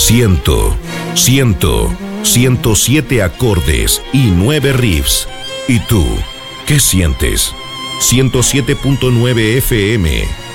107 acordes y 9 riffs. ¿Y tú, qué sientes? 107.9 FM